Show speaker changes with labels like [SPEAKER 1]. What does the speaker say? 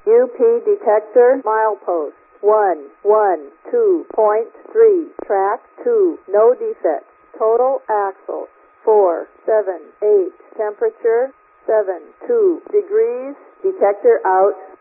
[SPEAKER 1] UP detector milepost 112.3, track 2, no defects. Total axle 478, temperature 72 degrees, detector out.